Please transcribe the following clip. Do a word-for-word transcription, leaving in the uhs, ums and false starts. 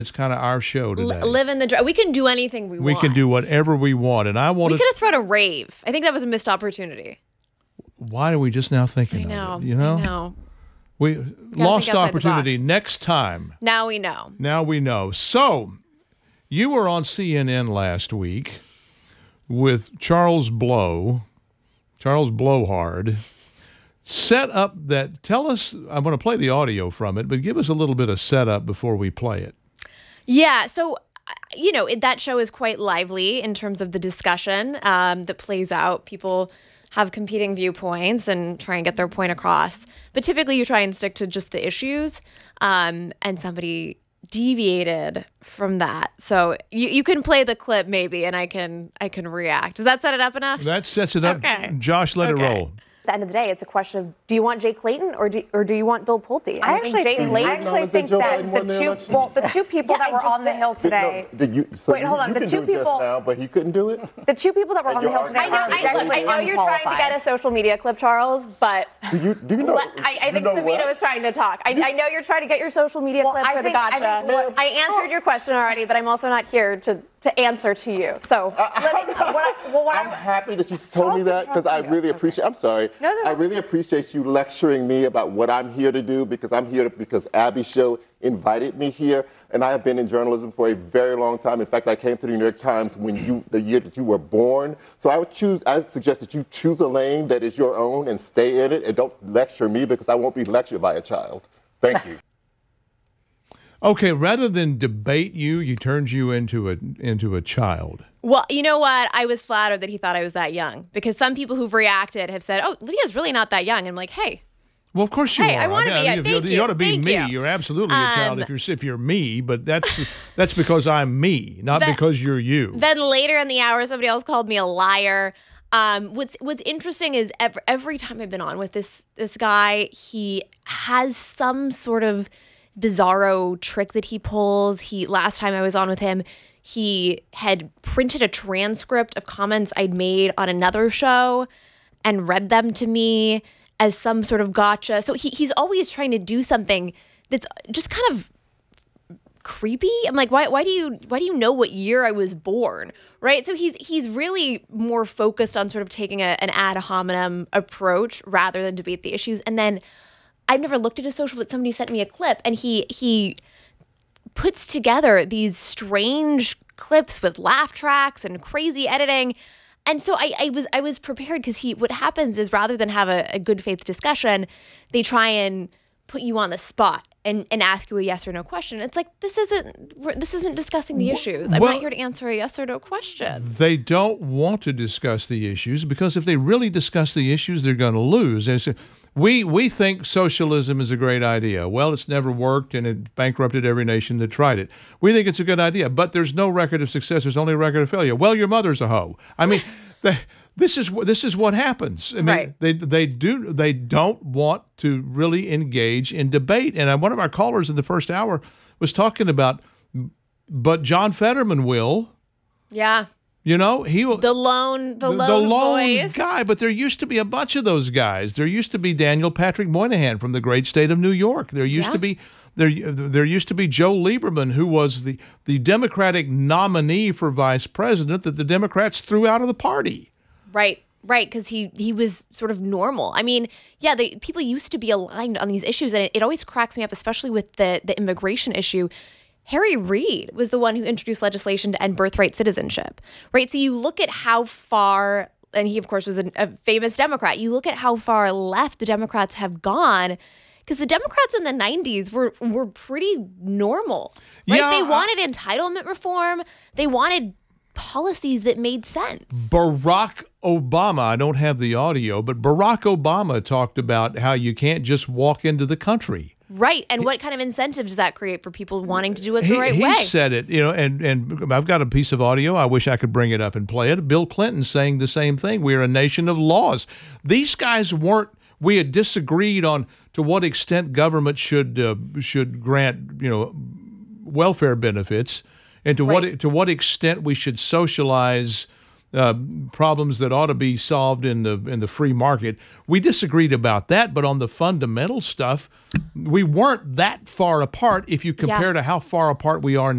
It's kind of our show today. L- live in the dr- We can do anything we, we want. We can do whatever we want. And I want We could have thrown a rave. I think that was a missed opportunity. Why are we just now thinking I know, of it? You know? I know. We lost opportunity. Next time. Now we know. Now we know. So, you were on C N N last week with Charles Blow, Charles Blowhard, set up that, tell us, I'm going to play the audio from it, but give us a little bit of setup before we play it. Yeah, so, you know, it, that show is quite lively in terms of the discussion um, that plays out. People have competing viewpoints and try and get their point across. But typically you try and stick to just the issues, um, and somebody deviated from that. So you, you can play the clip maybe, and I can I can react. Does that set it up enough? That sets it up. Okay. Josh, let okay. it roll. At the end of the day, it's a question of, do you want Jay Clayton or do, or do you want Bill Pulte? I, I actually Jay think, Clayton, I actually think that the two, well, the two people yeah, that were on the Hill today. No, did you, so wait, you, hold on. You the can two do it people just now, but he couldn't do it. The two people that were and on the Hill today. I know, are I, look, I know you're trying to get a unqualified. social media clip, Charles, but do you, do you know? I, I you think know Savino what? is trying to talk. I, I know you're trying to get your social media well, clip I for think, the gotcha. I, think, I answered your question already, but I'm also not here to. to answer to you. So I, let me, what I, well, what I'm I, happy that you told me that because I really appreciate, I'm sorry, no, no, no. I really appreciate you lecturing me about what I'm here to do because I'm here to, because Abby's show invited me here, and I have been in journalism for a very long time. In fact, I came to the New York Times when you, the year that you were born. So I would choose, I would suggest that you choose a lane that is your own and stay in it and don't lecture me because I won't be lectured by a child. Thank you. Okay, rather than debate you, he turns you into a into a child. Well, you know what? I was flattered that he thought I was that young because some people who've reacted have said, "Oh, Lydia's really not that young." And I'm like, "Hey, well, of course you hey, are. I want to I mean, be. you, Thank you, you. you ought to be Thank me. You. You're absolutely a child um, if you're if you're me, but that's that's because I'm me, not then, because you're you." Then later in the hour, somebody else called me a liar. Um, what's what's interesting is every, every time I've been on with this this guy, he has some sort of bizarro trick that he pulls. He last time I was on with him, he had printed a transcript of comments I'd made on another show and read them to me as some sort of gotcha. So he he's always trying to do something that's just kind of creepy. I'm like, why why do you why do you know what year I was born? Right? So he's he's really more focused on sort of taking a, an ad hominem approach rather than debate the issues. And then I've never looked at his social, but somebody sent me a clip, and he he puts together these strange clips with laugh tracks and crazy editing. And so I, I was I was prepared because he what happens is rather than have a, a good faith discussion, they try and put you on the spot and, and ask you a yes or no question. It's like this isn't we're, this isn't discussing the issues. I'm well, not here to answer a yes or no question. They don't want to discuss the issues because if they really discuss the issues, they're going to lose. And so we we think socialism is a great idea. Well, it's never worked and it bankrupted every nation that tried it. We think it's a good idea, but there's no record of success. There's only a record of failure. Well, your mother's a hoe. I mean, they, this is this is what happens. I mean, right. they they do they don't want to really engage in debate. And one of our callers in the first hour was talking about, but John Fetterman will. Yeah. You know, he will. The lone, the, the, lone, the lone voice. guy. But there used to be a bunch of those guys. There used to be Daniel Patrick Moynihan from the great state of New York. There used yeah. to be there. There used to be Joe Lieberman, who was the the Democratic nominee for vice president that the Democrats threw out of the party. Right. Right, because he he was sort of normal. I mean, yeah, they, people used to be aligned on these issues, and it, it always cracks me up, especially with the the immigration issue. Harry Reid was the one who introduced legislation to end birthright citizenship, right? So you look at how far, and he, of course, was a, a famous Democrat. You look at how far left the Democrats have gone, because the Democrats in the nineties were were pretty normal, right? Yeah, they I- wanted entitlement reform. They wanted policies that made sense. Barack Obama, I don't have the audio, but Barack Obama talked about how you can't just walk into the country. Right. And what kind of incentive does that create for people wanting to do it the he, right he way? He said it, you know, and, and I've got a piece of audio. I wish I could bring it up and play it. Bill Clinton saying the same thing. We're a nation of laws. These guys weren't, we had disagreed on to what extent government should uh, should grant, you know, welfare benefits and to Right. what to what extent we should socialize uh, problems that ought to be solved in the in the free market. We disagreed about that, but on the fundamental stuff, we weren't that far apart if you compare Yeah. to how far apart we are now.